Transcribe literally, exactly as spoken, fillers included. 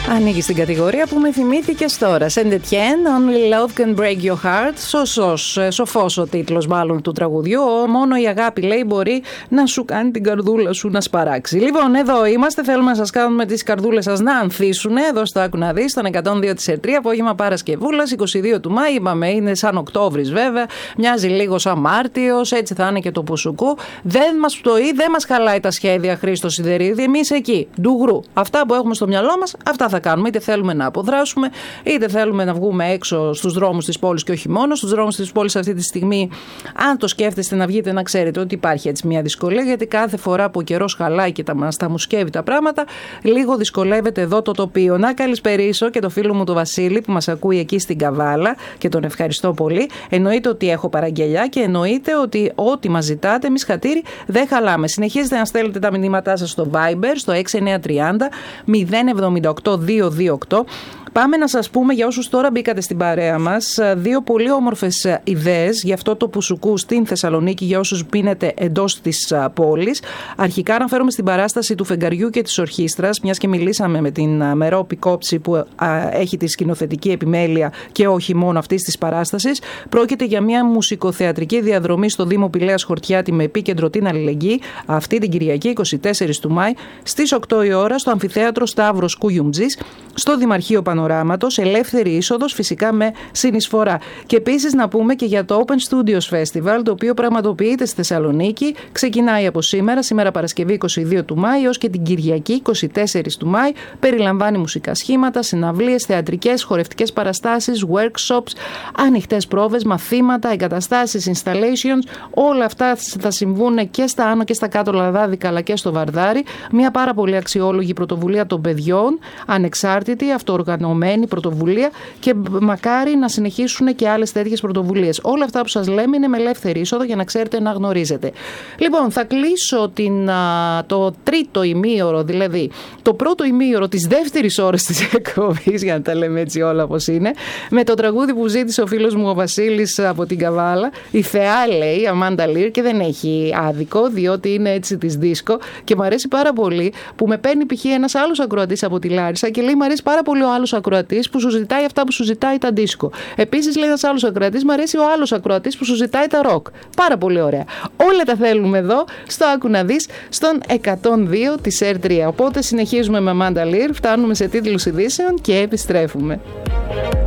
Ανοίγει στην κατηγορία που με θυμήθηκες τώρα. Saint Etienne, Only Love Can Break Your Heart. Σωσός, σοφός ο τίτλος μάλλον του τραγουδιού. Μόνο η αγάπη, λέει, μπορεί να σου κάνει την καρδούλα σου να σπαράξει. Λοιπόν, εδώ είμαστε. Θέλουμε να σας κάνουμε τις καρδούλες σας να ανθίσουν. Εδώ στο Άκου να δεις, στον εκατόν δύο της Ερτρία, απόγευμα Παρασκευούλας, είκοσι δύο του Μάη. Είπαμε, είναι σαν Οκτώβρης βέβαια. Μοιάζει λίγο σαν Μάρτιος. Έτσι θα είναι και το Πουσουκού. Δεν μας πτωεί, δεν μας χαλάει τα σχέδια, Χρήστο Σιδερίδη. Εμείς εκεί, ντουγρού. Αυτά που έχουμε στο μυαλό μας, αυτά θα κάνουμε. Είτε θέλουμε να αποδράσουμε, είτε θέλουμε να βγούμε έξω στους δρόμους της πόλης και όχι μόνο. Στους δρόμους της πόλης αυτή τη στιγμή, αν το σκέφτεστε να βγείτε, να ξέρετε ότι υπάρχει έτσι μια δυσκολία, γιατί κάθε φορά που ο καιρός χαλάει και τα, μας τα μουσκεύει τα πράγματα, λίγο δυσκολεύεται εδώ το τοπίο. Να καλησπερίσω και το φίλο μου τον Βασίλη που μας ακούει εκεί στην Καβάλα και τον ευχαριστώ πολύ. Εννοείται ότι έχω παραγγελιά και εννοείται ότι ό,τι μας ζητάτε, εμείς χατήρι δεν χαλάμε. Συνεχίζετε να στέλνετε τα μηνύματά σας στο Viber, στο έξι εννιά τρία μηδέν μηδέν εβδομήντα οκτώ δύο δύο οκτώ. Πάμε να σας πούμε, για όσους τώρα μπήκατε στην παρέα μας, δύο πολύ όμορφες ιδέες για αυτό το Πουσουκού στην Θεσσαλονίκη, για όσους πίνετε εντός της πόλης. Αρχικά αναφέρομαι στην παράσταση του Φεγγαριού και της Ορχήστρας, μιας και μιλήσαμε με την Μερόπη Κόψη που έχει τη σκηνοθετική επιμέλεια και όχι μόνο αυτής της παράστασης. Πρόκειται για μια μουσικοθεατρική διαδρομή στο Δήμο Πηλαίας Χορτιάτη με επίκεντρο την αλληλεγγύη, αυτή την Κυριακή είκοσι τέσσερις του Μάη στις οκτώ η ώρα στο Αμφιθέατρο Σταύρος Κουγιουμτζής, στο Δημαρχείο Πανοράματος, ελεύθερη είσοδος φυσικά με συνεισφορά. Και επίσης να πούμε και για το Open Studios Festival, το οποίο πραγματοποιείται στη Θεσσαλονίκη, ξεκινάει από σήμερα, σήμερα Παρασκευή είκοσι δύο του Μάη, έως και την Κυριακή είκοσι τέσσερις του Μάη, περιλαμβάνει μουσικά σχήματα, συναυλίες, θεατρικές, χορευτικές παραστάσεις, workshops, ανοιχτές πρόβες, μαθήματα, εγκαταστάσεις, installations, όλα αυτά θα συμβούν και στα άνω και στα κάτω λαδάδικα αλλά και στο Βαρδάρι. Μια πάρα πολύ αξιόλογη πρωτοβουλία των παιδιών, ανεξάρτητη, αυτοοργανωμένη πρωτοβουλία και μακάρι να συνεχίσουν και άλλες τέτοιες πρωτοβουλίες. Όλα αυτά που σας λέμε είναι με ελεύθερη είσοδο για να ξέρετε να γνωρίζετε. Λοιπόν, θα κλείσω την, το τρίτο ημίωρο, δηλαδή το πρώτο ημίωρο της δεύτερης ώρας της εκπομπής, για να τα λέμε έτσι όλα όπως είναι, με το τραγούδι που ζήτησε ο φίλος μου ο Βασίλης από την Καβάλα. Η θεά, λέει, Αμάντα Λίρ, και δεν έχει άδικο, διότι είναι έτσι της δίσκο και μου αρέσει πάρα πολύ που με παίρνει π.χ. ένας άλλος ακροατής από τη Λάρισα και λέει: μ' αρέσει πάρα πολύ ο άλλος ακροατής που σου ζητάει αυτά που σου ζητάει τα δίσκο. Επίσης, λέει ένας άλλος ακροατής: μ' αρέσει ο άλλος ακροατής που σου ζητάει τα ροκ. Πάρα πολύ ωραία. Όλα τα θέλουμε εδώ στο Άκου να δεις, στον εκατόν δύο της Ερτρία. Οπότε συνεχίζουμε με Αμάντα Λίρ, φτάνουμε σε τίτλους ειδήσεων και επιστρέφουμε.